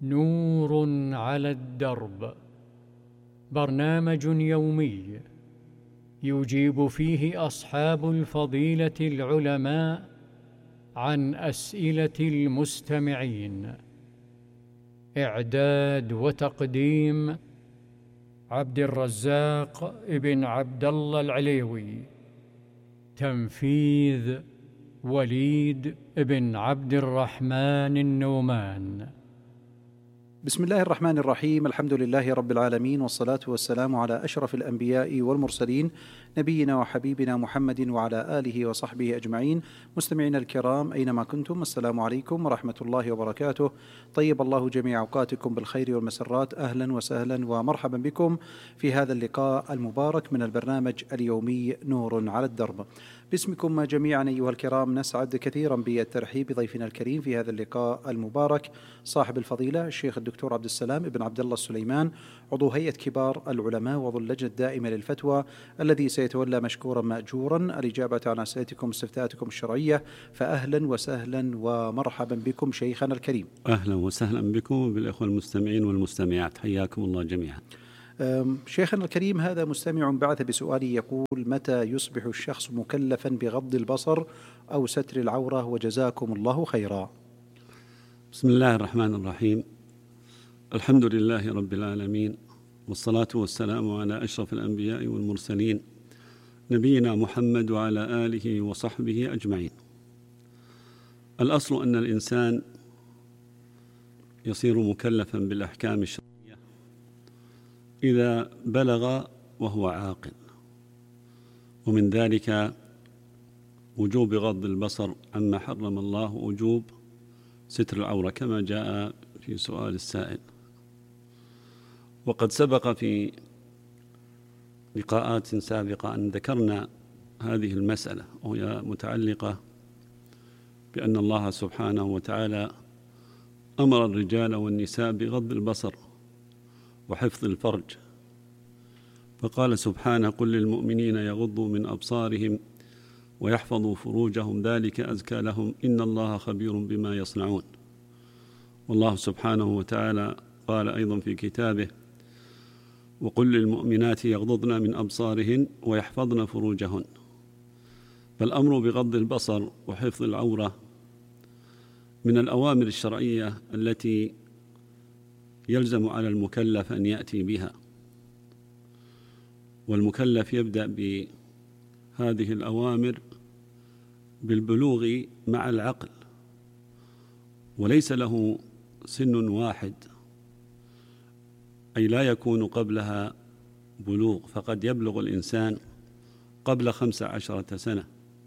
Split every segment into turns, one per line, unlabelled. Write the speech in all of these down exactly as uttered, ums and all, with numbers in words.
نور على الدرب، برنامج يومي يجيب فيه أصحاب الفضيلة العلماء عن أسئلة المستمعين. إعداد وتقديم عبد الرزاق ابن عبد الله العليوي. تنفيذ وليد ابن عبد الرحمن النومان.
بسم الله الرحمن الرحيم. الحمد لله رب العالمين، والصلاة والسلام على أشرف الأنبياء والمرسلين، نبينا وحبيبنا محمد وعلى آله وصحبه أجمعين. مستمعينا الكرام أينما كنتم، السلام عليكم ورحمة الله وبركاته. طيب الله جميع أوقاتكم بالخير والمسرات. أهلا وسهلا ومرحبا بكم في هذا اللقاء المبارك من البرنامج اليومي نور على الدرب. باسمكم جميعا أيها الكرام نسعد كثيرا بالترحيب بضيفنا الكريم في هذا اللقاء المبارك، صاحب الفضيلة الشيخ الدكتور عبد السلام ابن عبد الله السليمان، عضو هيئة كبار العلماء وعضو اللجنة الدائمة للفتوى، الذي سيتولى مشكورا مأجورا الإجابة عن أسئلتكم واستفتاءاتكم الشرعية. فأهلا وسهلا ومرحبا بكم شيخنا الكريم.
أهلا وسهلا بكم وبالإخوة المستمعين والمستمعات، حياكم الله جميعا.
شيخنا الكريم، هذا مستمع بعث بسؤال يقول: متى يصبح الشخص مكلفا بغض البصر أو ستر العورة؟ وجزاكم الله خيرا.
بسم الله الرحمن الرحيم. الحمد لله رب العالمين، والصلاة والسلام على أشرف الأنبياء والمرسلين، نبينا محمد وعلى آله وصحبه أجمعين. الأصل أن الإنسان يصير مكلفا بالأحكام الشرعية إذا بلغ وهو عاقل، ومن ذلك وجوب غض البصر عما حرم الله، وجوب ستر العورة كما جاء في سؤال السائل. وقد سبق في لقاءات سابقة أن ذكرنا هذه المسألة، وهي متعلقة بأن الله سبحانه وتعالى أمر الرجال والنساء بغض البصر وحفظ الفرج، فقال سبحانه: قل للمؤمنين يغضوا من أبصارهم ويحفظوا فروجهم ذلك أزكى لهم إن الله خبير بما يصنعون. والله سبحانه وتعالى قال أيضا في كتابه: وقل للمؤمنات يغضضن من أبصارهن ويحفظن فروجهن. فالأمر بغض البصر وحفظ العورة من الأوامر الشرعية التي يلزم على المكلف أن يأتي بها، والمكلف يبدأ بهذه الأوامر بالبلوغ مع العقل، وليس له سن واحد، أي لا يكون قبلها بلوغ، فقد يبلغ الإنسان قبل خمس عشرة سنة.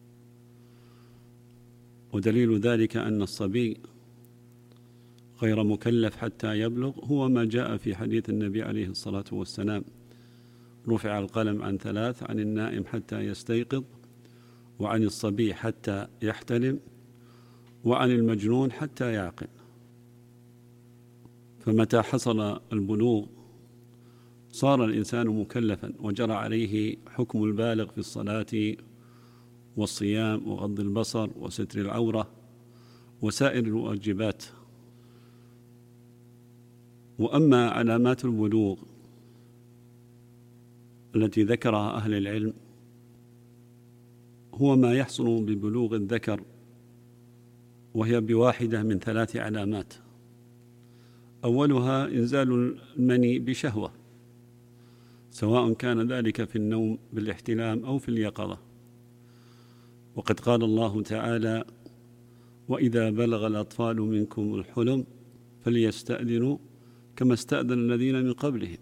ودليل ذلك أن الصبي غير مكلف حتى يبلغ هو ما جاء في حديث النبي عليه الصلاة والسلام: رفع القلم عن ثلاث، عن النائم حتى يستيقظ، وعن الصبي حتى يحتلم، وعن المجنون حتى يعقل. فمتى حصل البلوغ صار الإنسان مكلفا، وجرى عليه حكم البالغ في الصلاة والصيام وغض البصر وستر العورة وسائر الواجبات. وأما علامات البلوغ التي ذكرها أهل العلم هو ما يحصل ببلوغ الذكر، وهي بواحدة من ثلاث علامات. أولها إنزال المني بشهوة، سواء كان ذلك في النوم بالاحتلام أو في اليقظة. وقد قال الله تعالى: وإذا بلغ الأطفال منكم الحلم فليستأذنوا كما استأذن الذين من قبلهم.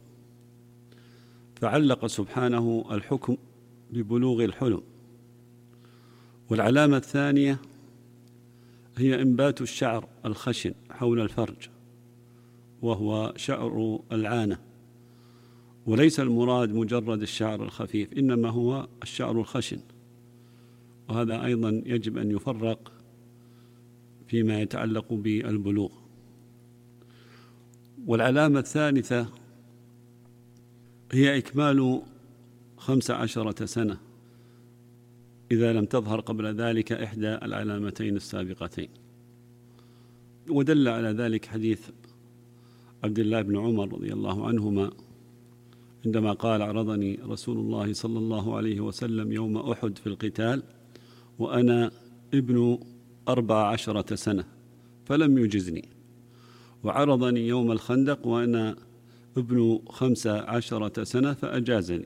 فعلق سبحانه الحكم ببلوغ الحلم. والعلامة الثانية هي إنبات الشعر الخشن حول الفرج، وهو شعر العانة، وليس المراد مجرد الشعر الخفيف، إنما هو الشعر الخشن، وهذا أيضا يجب أن يفرق فيما يتعلق بالبلوغ. والعلامة الثالثة هي إكمال خمس عشرة سنة إذا لم تظهر قبل ذلك إحدى العلامتين السابقتين. ودل على ذلك حديث عبد الله بن عمر رضي الله عنهما عندما قال: عرضني رسول الله صلى الله عليه وسلم يوم أحد في القتال وأنا ابن أربع عشرة سنة فلم يجزني، وعرضني يوم الخندق وأنا ابن خمس عشرة سنة فأجازني.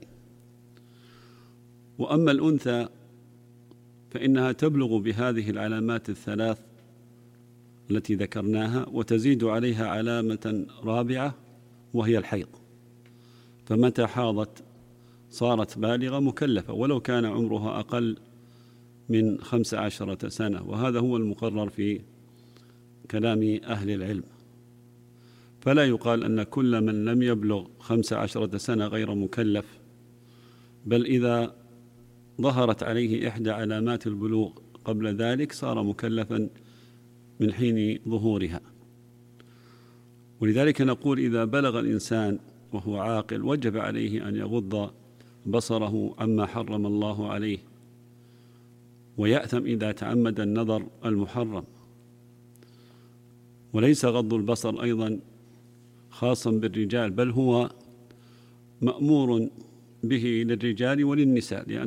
وأما الأنثى فإنها تبلغ بهذه العلامات الثلاث التي ذكرناها، وتزيد عليها علامة رابعة وهي الحيض، فمتى حاضت صارت بالغة مكلفة ولو كان عمرها أقل من خمس عشرة سنة، وهذا هو المقرر في كلام أهل العلم. فلا يقال أن كل من لم يبلغ خمس عشرة سنة غير مكلف، بل إذا ظهرت عليه إحدى علامات البلوغ قبل ذلك صار مكلفا من حين ظهورها. ولذلك نقول: إذا بلغ الإنسان وهو عاقل وجب عليه أن يغض بصره عما حرم الله عليه، ويأثم إذا تعمد النظر المحرم. وليس غض البصر أيضا خاصا بالرجال، بل هو مأمور به للرجال وللنساء، لأن